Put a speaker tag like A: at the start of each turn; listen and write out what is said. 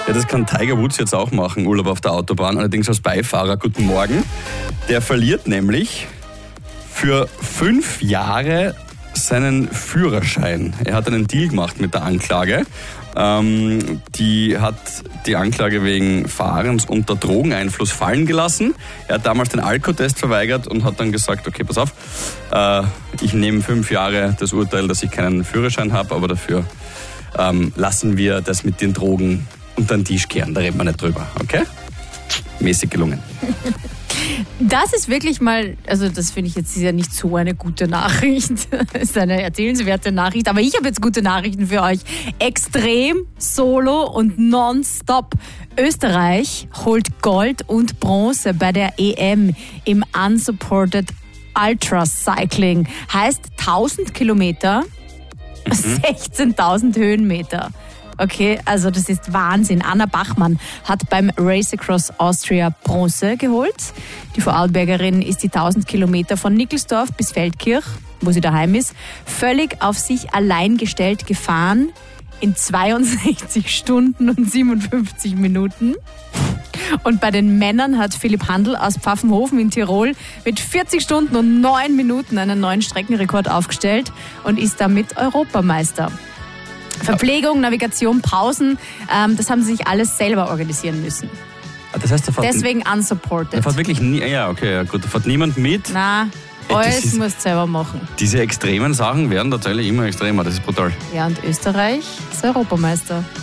A: Ja, das kann Tiger Woods jetzt auch machen, Urlaub auf der Autobahn, allerdings als Beifahrer. Guten Morgen. Der verliert nämlich für 5 Jahre seinen Führerschein. Er hat einen Deal gemacht mit der Anklage. Die hat die Anklage wegen Fahrens unter Drogeneinfluss fallen gelassen. Er hat damals den Alkotest verweigert und hat dann gesagt, okay, pass auf, ich nehme 5 Jahre das Urteil, dass ich keinen Führerschein habe, aber dafür lassen wir das mit den Drogen unter den Tisch kehren. Da reden wir nicht drüber, okay? Mäßig gelungen.
B: Das ist wirklich mal, also das finde ich jetzt ist ja nicht so eine gute Nachricht. Das ist eine erzählenswerte Nachricht, aber ich habe jetzt gute Nachrichten für euch. Extrem, Solo und Nonstop. Österreich holt Gold und Bronze bei der EM im Unsupported Ultracycling. Heißt 1000 Kilometer, 16.000 Höhenmeter. Okay, also das ist Wahnsinn. Anna Bachmann hat beim Race Across Austria Bronze geholt. Die Vorarlbergerin ist die 1000 Kilometer von Nickelsdorf bis Feldkirch, wo sie daheim ist, völlig auf sich allein gestellt gefahren in 62 Stunden und 57 Minuten. Und bei den Männern hat Philipp Handl aus Pfaffenhofen in Tirol mit 40 Stunden und 9 Minuten einen neuen Streckenrekord aufgestellt und ist damit Europameister. Verpflegung, Navigation, Pausen, das haben sie sich alles selber organisieren müssen.
A: Das heißt,
B: deswegen unsupported.
A: Da fährt wirklich ja, okay, ja, gut, da fährt niemand mit.
B: Nein, alles musst du selber machen.
A: Diese extremen Sachen werden tatsächlich immer extremer, das ist brutal.
B: Ja, und Österreich ist Europameister.